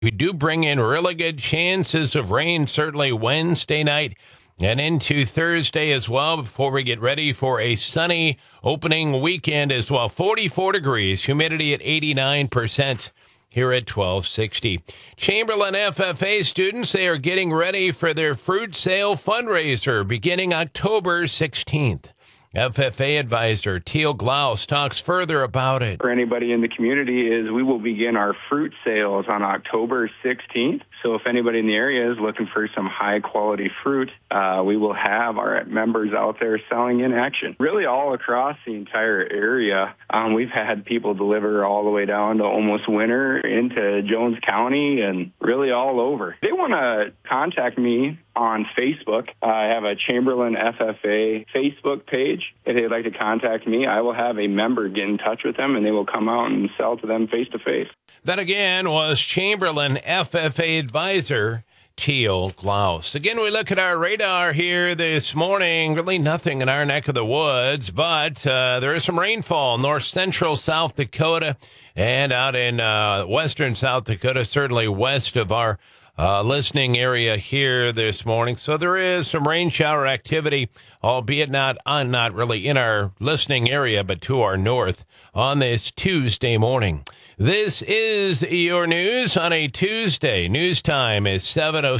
We do bring in really good chances of rain, certainly Wednesday night and into Thursday as well, before we get ready for a sunny opening weekend as well. 44 degrees, humidity at 89% here at 1260. Chamberlain FFA students, they are getting ready for their fruit sale fundraiser beginning October 16th. FFA advisor Teal Glaus talks further about it. For anybody in the community is we will begin our fruit sales on October 16th. So if anybody in the area is looking for some high quality fruit, we will have our members out there selling in action. Really all across the entire area. We've had people deliver all the way down to almost winter into Jones County and really all over. They want to contact me on Facebook. I have a Chamberlain FFA Facebook page. If they'd like to contact me, I will have a member get in touch with them and they will come out and sell to them face to face. That again was Chamberlain FFA advisor Teal Glaus. Again, we look at our radar here this morning. Really nothing in our neck of the woods, but there is some rainfall north central South Dakota and out in western South Dakota, certainly west of our listening area here this morning. So there is some rain shower activity, albeit not really in our listening area, but to our north on this Tuesday morning. This is your news on a Tuesday. News time is 7:06.